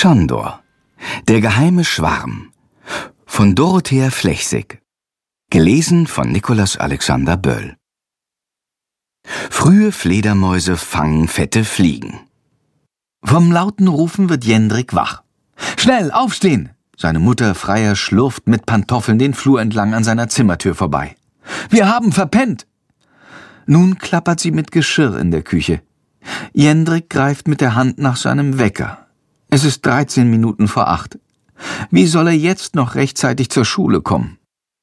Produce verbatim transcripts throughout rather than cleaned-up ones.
Schandor, der geheime Schwarm von Dorothea Flechsig, gelesen von Nikolaus Alexander Böll. Frühe Fledermäuse fangen fette Fliegen. Vom lauten Rufen wird Jendrik wach. »Schnell, aufstehen!« Seine Mutter Freier schlurft mit Pantoffeln den Flur entlang an seiner Zimmertür vorbei. »Wir haben verpennt!« Nun klappert sie mit Geschirr in der Küche. Jendrik greift mit der Hand nach seinem Wecker. Es ist dreizehn Minuten vor acht. Wie soll er jetzt noch rechtzeitig zur Schule kommen?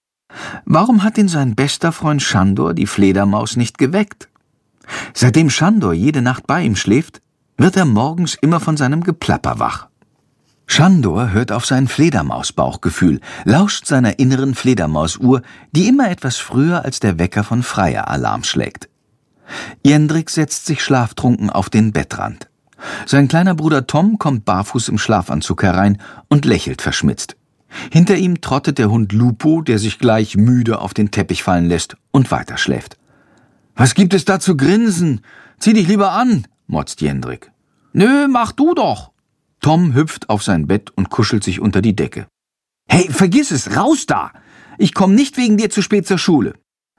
Warum hat ihn sein bester Freund Schandor, die Fledermaus, nicht geweckt? Seitdem Schandor jede Nacht bei ihm schläft, wird er morgens immer von seinem Geplapper wach. Schandor hört auf sein Fledermausbauchgefühl, lauscht seiner inneren Fledermausuhr, die immer etwas früher als der Wecker von Freier Alarm schlägt. Jendrik setzt sich schlaftrunken auf den Bettrand. Sein kleiner Bruder Tom kommt barfuß im Schlafanzug herein und lächelt verschmitzt. Hinter ihm trottet der Hund Lupo, der sich gleich müde auf den Teppich fallen lässt und weiterschläft. »Was gibt es da zu grinsen? Zieh dich lieber an«, motzt Jendrik. »Nö, mach du doch.« Tom hüpft auf sein Bett und kuschelt sich unter die Decke. »Hey, vergiss es, raus da! Ich komm nicht wegen dir zu spät zur Schule.«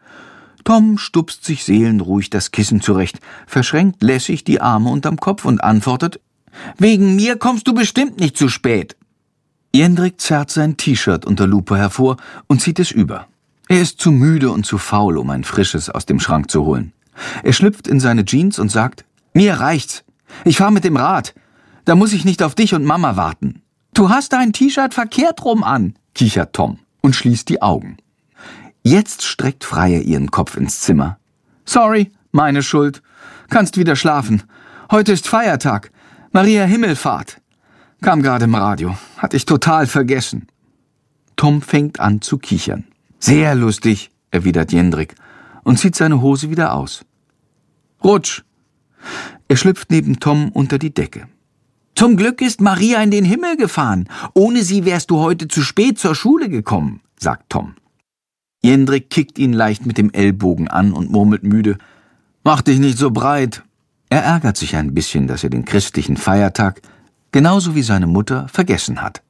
Tom stupst sich seelenruhig das Kissen zurecht, verschränkt lässig die Arme unterm Kopf und antwortet, »Wegen mir kommst du bestimmt nicht zu spät.« Jendrik zerrt sein T-Shirt unter Lupo hervor und zieht es über. Er ist zu müde und zu faul, um ein frisches aus dem Schrank zu holen. Er schlüpft in seine Jeans und sagt, »Mir reicht's. Ich fahr mit dem Rad. Da muss ich nicht auf dich und Mama warten.« »Du hast dein T-Shirt verkehrt rum an«, kichert Tom und schließt die Augen. Jetzt streckt Freier ihren Kopf ins Zimmer. »Sorry, meine Schuld. Kannst wieder schlafen. Heute ist Feiertag. Maria Himmelfahrt. Kam gerade im Radio. Hatte ich total vergessen.« Tom fängt an zu kichern. »Sehr lustig«, erwidert Jendrik und zieht seine Hose wieder aus. »Rutsch!« Er schlüpft neben Tom unter die Decke. »Zum Glück ist Maria in den Himmel gefahren. Ohne sie wärst du heute zu spät zur Schule gekommen«, sagt Tom. Jendrik kickt ihn leicht mit dem Ellbogen an und murmelt müde, »Mach dich nicht so breit.« Er ärgert sich ein bisschen, dass er den christlichen Feiertag, genauso wie seine Mutter, vergessen hat.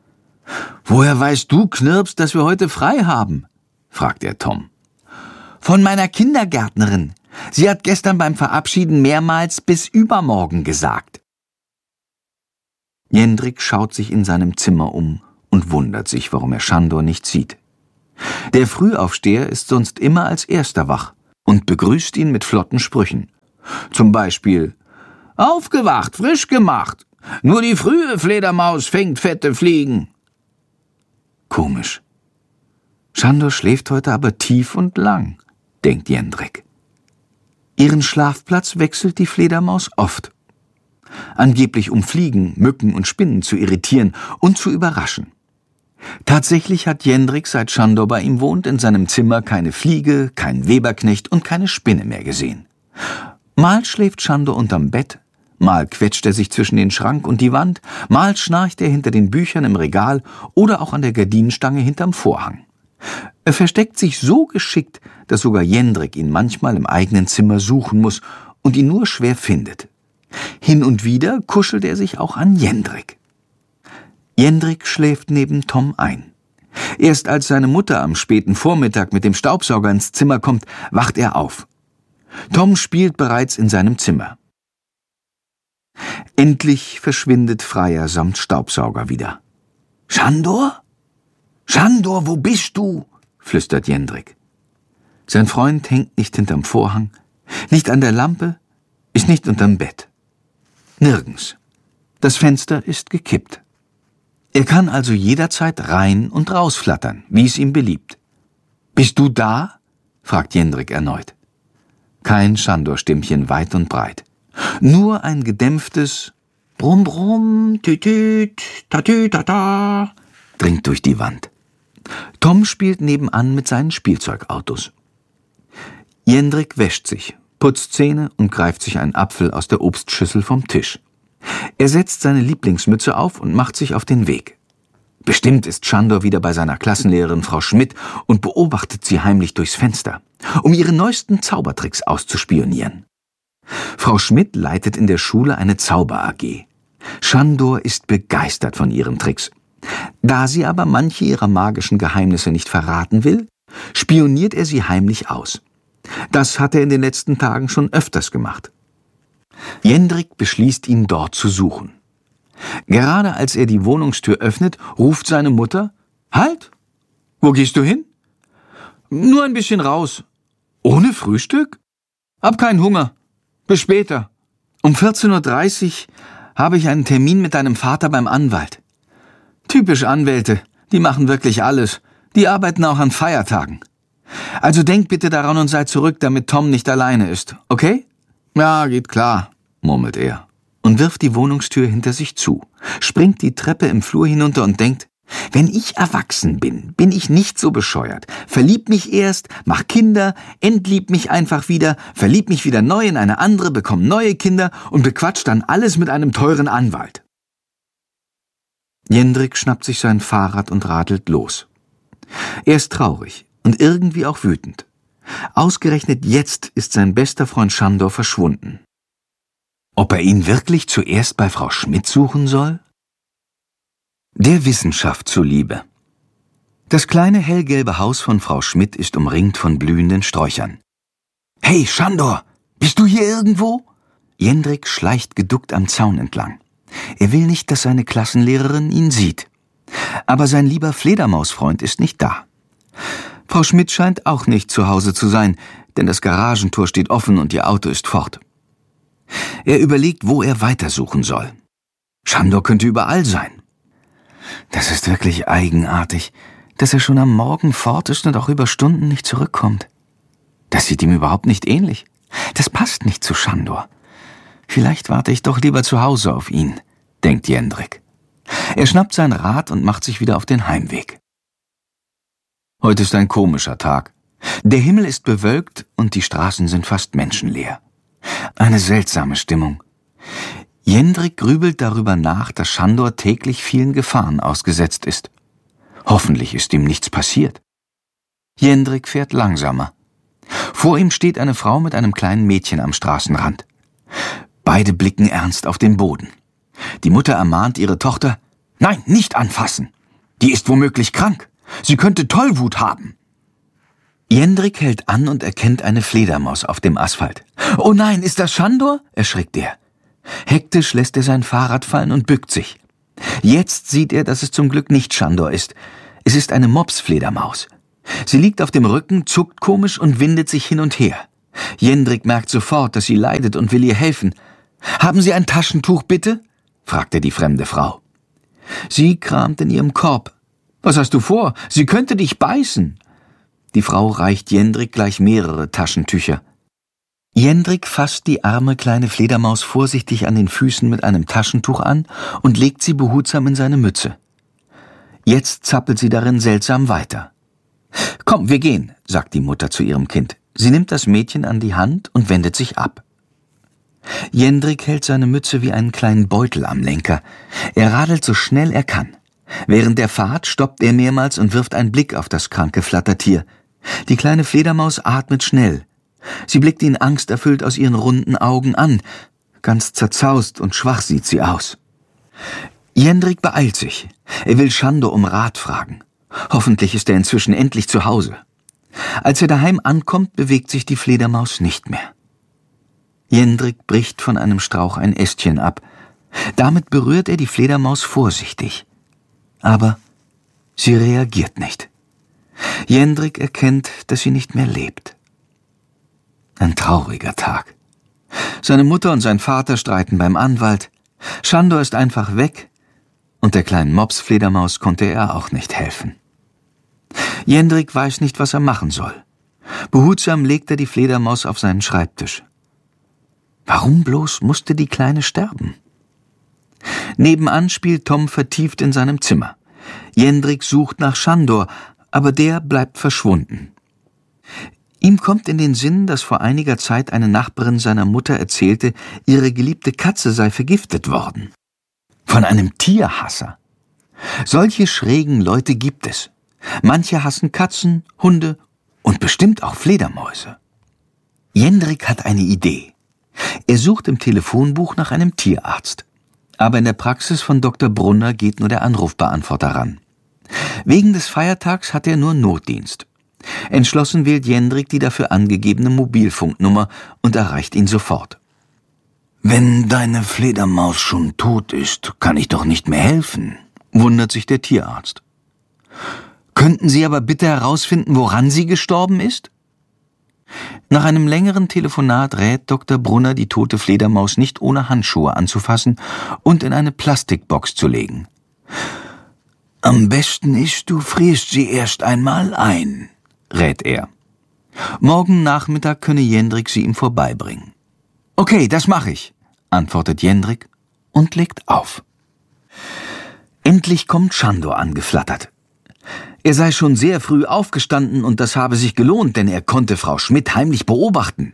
»Woher weißt du, Knirps, dass wir heute frei haben?« fragt er Tom. »Von meiner Kindergärtnerin. Sie hat gestern beim Verabschieden mehrmals bis übermorgen gesagt.« Jendrik schaut sich in seinem Zimmer um und wundert sich, warum er Schandor nicht sieht. Der Frühaufsteher ist sonst immer als Erster wach und begrüßt ihn mit flotten Sprüchen. Zum Beispiel, »Aufgewacht, frisch gemacht. Nur die frühe Fledermaus fängt fette Fliegen.« Komisch. Schandor schläft heute aber tief und lang, denkt Jendrik. Ihren Schlafplatz wechselt die Fledermaus oft. Angeblich um Fliegen, Mücken und Spinnen zu irritieren und zu überraschen. Tatsächlich hat Jendrik, seit Schandor bei ihm wohnt, in seinem Zimmer keine Fliege, keinen Weberknecht und keine Spinne mehr gesehen. Mal schläft Schandor unterm Bett, mal quetscht er sich zwischen den Schrank und die Wand, mal schnarcht er hinter den Büchern im Regal oder auch an der Gardinenstange hinterm Vorhang. Er versteckt sich so geschickt, dass sogar Jendrik ihn manchmal im eigenen Zimmer suchen muss und ihn nur schwer findet. Hin und wieder kuschelt er sich auch an Jendrik. Jendrik schläft neben Tom ein. Erst als seine Mutter am späten Vormittag mit dem Staubsauger ins Zimmer kommt, wacht er auf. Tom spielt bereits in seinem Zimmer. Endlich verschwindet Freier samt Staubsauger wieder. »Schandor? Schandor, wo bist du?« flüstert Jendrik. Sein Freund hängt nicht hinterm Vorhang, nicht an der Lampe, ist nicht unterm Bett. Nirgends. Das Fenster ist gekippt. Er kann also jederzeit rein und rausflattern, wie es ihm beliebt. »Bist du da?« fragt Jendrik erneut. Kein Schandor-Stimmchen weit und breit. Nur ein gedämpftes Brumm, Brumm, Tütüt, Tatü, Tata dringt durch die Wand. Tom spielt nebenan mit seinen Spielzeugautos. Jendrik wäscht sich, putzt Zähne und greift sich einen Apfel aus der Obstschüssel vom Tisch. Er setzt seine Lieblingsmütze auf und macht sich auf den Weg. Bestimmt ist Schandor wieder bei seiner Klassenlehrerin Frau Schmidt und beobachtet sie heimlich durchs Fenster, um ihre neuesten Zaubertricks auszuspionieren. Frau Schmidt leitet in der Schule eine Zauber-A G. Sándor ist begeistert von ihren Tricks. Da sie aber manche ihrer magischen Geheimnisse nicht verraten will, spioniert er sie heimlich aus. Das hat er in den letzten Tagen schon öfters gemacht. Jendrik beschließt, ihn dort zu suchen. Gerade als er die Wohnungstür öffnet, ruft seine Mutter: »Halt! Wo gehst du hin?« »Nur ein bisschen raus.« »Ohne Frühstück?« »Hab keinen Hunger. Bis später. Um vierzehn Uhr dreißig habe ich einen Termin mit deinem Vater beim Anwalt.« »Typisch Anwälte, die machen wirklich alles. Die arbeiten auch an Feiertagen. Also denk bitte daran und sei zurück, damit Tom nicht alleine ist, okay?« »Ja, geht klar«, murmelt er und wirft die Wohnungstür hinter sich zu, springt die Treppe im Flur hinunter und denkt: Wenn ich erwachsen bin, bin ich nicht so bescheuert. Verlieb mich erst, mach Kinder, entlieb mich einfach wieder, verlieb mich wieder neu in eine andere, bekomm neue Kinder und bequatscht dann alles mit einem teuren Anwalt. Jendrik schnappt sich sein Fahrrad und radelt los. Er ist traurig und irgendwie auch wütend. Ausgerechnet jetzt ist sein bester Freund Sándor verschwunden. Ob er ihn wirklich zuerst bei Frau Schmidt suchen soll? Der Wissenschaft zuliebe. Das kleine hellgelbe Haus von Frau Schmidt ist umringt von blühenden Sträuchern. »Hey, Sándor, bist du hier irgendwo?« Jendrik schleicht geduckt am Zaun entlang. Er will nicht, dass seine Klassenlehrerin ihn sieht. Aber sein lieber Fledermausfreund ist nicht da. Frau Schmidt scheint auch nicht zu Hause zu sein, denn das Garagentor steht offen und ihr Auto ist fort. Er überlegt, wo er weitersuchen soll. Sándor könnte überall sein. Das ist wirklich eigenartig, dass er schon am Morgen fort ist und auch über Stunden nicht zurückkommt. Das sieht ihm überhaupt nicht ähnlich. Das passt nicht zu Sándor. Vielleicht warte ich doch lieber zu Hause auf ihn, denkt Jendrik. Er schnappt sein Rad und macht sich wieder auf den Heimweg. Heute ist ein komischer Tag. Der Himmel ist bewölkt und die Straßen sind fast menschenleer. Eine seltsame Stimmung. Jendrik grübelt darüber nach, dass Sándor täglich vielen Gefahren ausgesetzt ist. Hoffentlich ist ihm nichts passiert. Jendrik fährt langsamer. Vor ihm steht eine Frau mit einem kleinen Mädchen am Straßenrand. Beide blicken ernst auf den Boden. Die Mutter ermahnt ihre Tochter: »Nein, nicht anfassen! Die ist womöglich krank. Sie könnte Tollwut haben.« Jendrik hält an und erkennt eine Fledermaus auf dem Asphalt. »Oh nein, ist das Sándor?« erschrickt er. Hektisch lässt er sein Fahrrad fallen und bückt sich. Jetzt sieht er, dass es zum Glück nicht Sándor ist. Es ist eine Mopsfledermaus. Sie liegt auf dem Rücken, zuckt komisch und windet sich hin und her. Jendrik merkt sofort, dass sie leidet und will ihr helfen. »Haben Sie ein Taschentuch, bitte?« fragt er die fremde Frau. Sie kramt in ihrem Korb. »Was hast du vor? Sie könnte dich beißen.« Die Frau reicht Jendrik gleich mehrere Taschentücher. Jendrik fasst die arme kleine Fledermaus vorsichtig an den Füßen mit einem Taschentuch an und legt sie behutsam in seine Mütze. Jetzt zappelt sie darin seltsam weiter. »Komm, wir gehen«, sagt die Mutter zu ihrem Kind. Sie nimmt das Mädchen an die Hand und wendet sich ab. Jendrik hält seine Mütze wie einen kleinen Beutel am Lenker. Er radelt so schnell er kann. Während der Fahrt stoppt er mehrmals und wirft einen Blick auf das kranke Flattertier. Die kleine Fledermaus atmet schnell. Sie blickt ihn angsterfüllt aus ihren runden Augen an. Ganz zerzaust und schwach sieht sie aus. Jendrik beeilt sich. Er will Sándor um Rat fragen. Hoffentlich ist er inzwischen endlich zu Hause. Als er daheim ankommt, bewegt sich die Fledermaus nicht mehr. Jendrik bricht von einem Strauch ein Ästchen ab. Damit berührt er die Fledermaus vorsichtig. Aber sie reagiert nicht. Jendrik erkennt, dass sie nicht mehr lebt. Ein trauriger Tag. Seine Mutter und sein Vater streiten beim Anwalt. Sándor ist einfach weg und der kleinen Mopsfledermaus konnte er auch nicht helfen. Jendrik weiß nicht, was er machen soll. Behutsam legt er die Fledermaus auf seinen Schreibtisch. Warum bloß musste die Kleine sterben? Nebenan spielt Tom vertieft in seinem Zimmer. Jendrik sucht nach Sándor, aber der bleibt verschwunden. Ihm kommt in den Sinn, dass vor einiger Zeit eine Nachbarin seiner Mutter erzählte, ihre geliebte Katze sei vergiftet worden. Von einem Tierhasser. Solche schrägen Leute gibt es. Manche hassen Katzen, Hunde und bestimmt auch Fledermäuse. Jendrik hat eine Idee. Er sucht im Telefonbuch nach einem Tierarzt. Aber in der Praxis von Doktor Brunner geht nur der Anrufbeantworter ran. Wegen des Feiertags hat er nur Notdienst. Entschlossen wählt Jendrik die dafür angegebene Mobilfunknummer und erreicht ihn sofort. »Wenn deine Fledermaus schon tot ist, kann ich doch nicht mehr helfen«, wundert sich der Tierarzt. »Könnten Sie aber bitte herausfinden, woran sie gestorben ist?« Nach einem längeren Telefonat rät Doktor Brunner, die tote Fledermaus nicht ohne Handschuhe anzufassen und in eine Plastikbox zu legen. »Am besten ist, du frierst sie erst einmal ein«, rät er. Morgen Nachmittag könne Jendrik sie ihm vorbeibringen. »Okay, das mache ich«, antwortet Jendrik und legt auf. Endlich kommt Sándor angeflattert. Er sei schon sehr früh aufgestanden und das habe sich gelohnt, denn er konnte Frau Schmidt heimlich beobachten.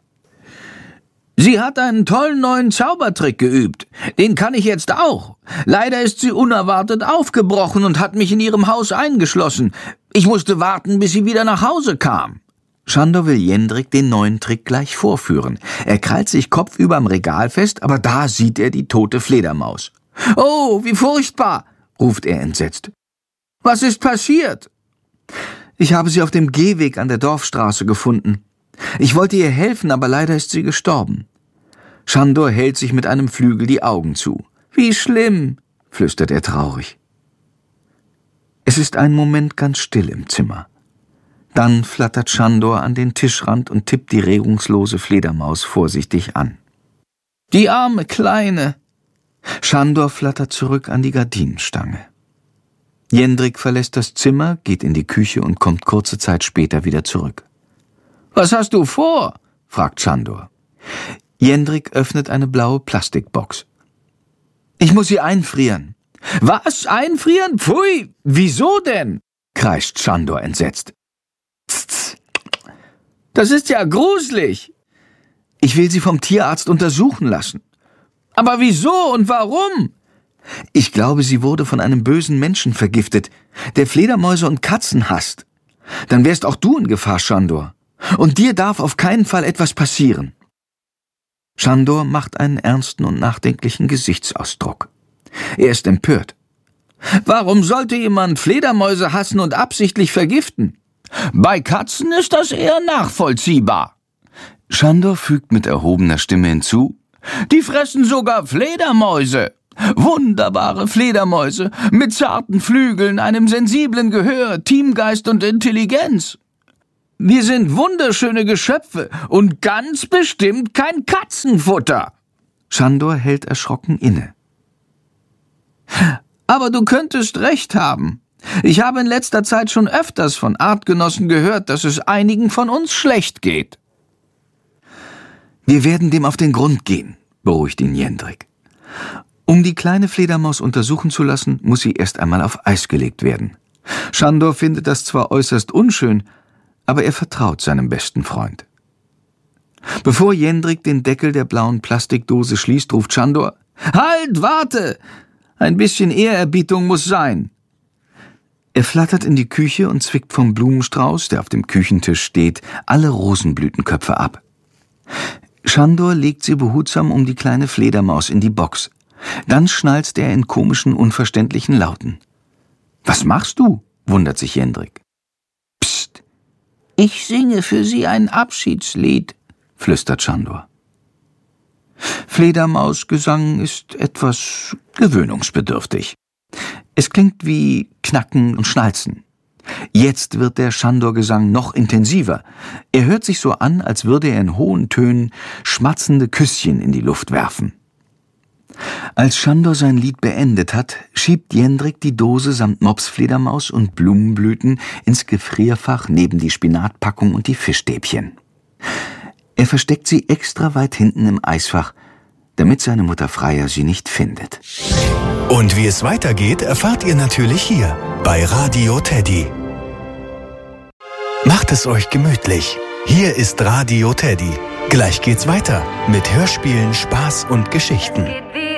»Sie hat einen tollen neuen Zaubertrick geübt. Den kann ich jetzt auch. Leider ist sie unerwartet aufgebrochen und hat mich in ihrem Haus eingeschlossen. Ich musste warten, bis sie wieder nach Hause kam.« Sándor will Jendrik den neuen Trick gleich vorführen. Er krallt sich kopfüber am Regal fest, aber da sieht er die tote Fledermaus. »Oh, wie furchtbar«, ruft er entsetzt. »Was ist passiert?« »Ich habe sie auf dem Gehweg an der Dorfstraße gefunden. Ich wollte ihr helfen, aber leider ist sie gestorben.« Sándor hält sich mit einem Flügel die Augen zu. »Wie schlimm«, flüstert er traurig. Es ist einen Moment ganz still im Zimmer. Dann flattert Sándor an den Tischrand und tippt die regungslose Fledermaus vorsichtig an. »Die arme Kleine!« Sándor flattert zurück an die Gardinenstange. Jendrik verlässt das Zimmer, geht in die Küche und kommt kurze Zeit später wieder zurück. »Was hast du vor?« fragt Sándor. Jendrik öffnet eine blaue Plastikbox. »Ich muss sie einfrieren.« »Was? Einfrieren? Pfui! Wieso denn?« kreischt Sándor entsetzt. »Tz, das ist ja gruselig.« »Ich will sie vom Tierarzt untersuchen lassen.« »Aber wieso und warum?« »Ich glaube, sie wurde von einem bösen Menschen vergiftet, der Fledermäuse und Katzen hasst. Dann wärst auch du in Gefahr, Sándor. Und dir darf auf keinen Fall etwas passieren.« Sándor macht einen ernsten und nachdenklichen Gesichtsausdruck. Er ist empört. »Warum sollte jemand Fledermäuse hassen und absichtlich vergiften? Bei Katzen ist das eher nachvollziehbar.« Sándor fügt mit erhobener Stimme hinzu, »Die fressen sogar Fledermäuse. Wunderbare Fledermäuse mit zarten Flügeln, einem sensiblen Gehör, Teamgeist und Intelligenz. Wir sind wunderschöne Geschöpfe und ganz bestimmt kein Katzenfutter.« Sándor hält erschrocken inne. »Aber du könntest recht haben. Ich habe in letzter Zeit schon öfters von Artgenossen gehört, dass es einigen von uns schlecht geht.« »Wir werden dem auf den Grund gehen«, beruhigt ihn Jendrik. Um die kleine Fledermaus untersuchen zu lassen, muss sie erst einmal auf Eis gelegt werden. Sándor findet das zwar äußerst unschön, aber er vertraut seinem besten Freund. Bevor Jendrik den Deckel der blauen Plastikdose schließt, ruft Sándor, »Halt, warte! Ein bisschen Ehrerbietung muss sein.« Er flattert in die Küche und zwickt vom Blumenstrauß, der auf dem Küchentisch steht, alle Rosenblütenköpfe ab. Sándor legt sie behutsam um die kleine Fledermaus in die Box. Dann schnalzt er in komischen, unverständlichen Lauten. »Was machst du?« wundert sich Jendrik. »Psst, ich singe für sie ein Abschiedslied«, flüstert Sándor. Fledermausgesang ist etwas gewöhnungsbedürftig. Es klingt wie Knacken und Schnalzen. Jetzt wird der Sándor-Gesang noch intensiver. Er hört sich so an, als würde er in hohen Tönen schmatzende Küsschen in die Luft werfen. Als Sándor sein Lied beendet hat, schiebt Jendrik die Dose samt Mopsfledermaus und Blumenblüten ins Gefrierfach neben die Spinatpackung und die Fischstäbchen. Er versteckt sie extra weit hinten im Eisfach, damit seine Mutter Freya sie nicht findet. Und wie es weitergeht, erfahrt ihr natürlich hier bei Radio Teddy. Macht es euch gemütlich. Hier ist Radio Teddy. Gleich geht's weiter mit Hörspielen, Spaß und Geschichten.